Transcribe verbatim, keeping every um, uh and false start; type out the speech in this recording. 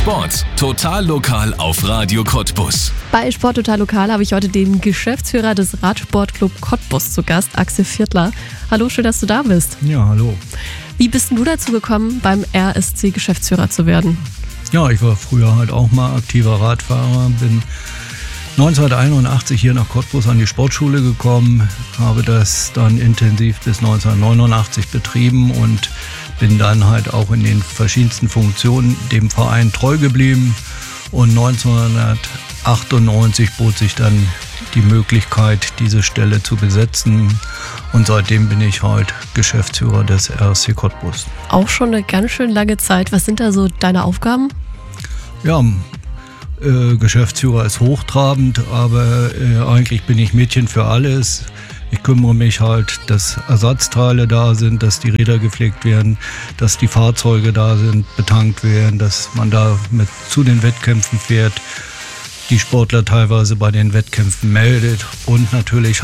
Sport total lokal auf Radio Cottbus. Bei Sport total lokal habe ich heute den Geschäftsführer des Radsportclub Cottbus zu Gast, Axel Viertler. Hallo, schön, dass du da bist. Ja, hallo. Wie bist denn du dazu gekommen, beim R S C Geschäftsführer zu werden? Ja, ich war früher halt auch mal aktiver Radfahrer, bin neunzehnhunderteinundachtzig hier nach Cottbus an die Sportschule gekommen, habe das dann intensiv bis neunzehnhundertneunundachtzig betrieben und bin dann halt auch in den verschiedensten Funktionen dem Verein treu geblieben. Und neunzehnhundertachtundneunzig bot sich dann die Möglichkeit, diese Stelle zu besetzen. Und seitdem bin ich halt Geschäftsführer des R S C Cottbus. Auch schon eine ganz schön lange Zeit. Was sind da so deine Aufgaben? Ja, äh, Geschäftsführer ist hochtrabend, aber äh, eigentlich bin ich Mädchen für alles. Ich kümmere mich halt, dass Ersatzteile da sind, dass die Räder gepflegt werden, dass die Fahrzeuge da sind, betankt werden, dass man da mit zu den Wettkämpfen fährt, die Sportler teilweise bei den Wettkämpfen meldet und natürlich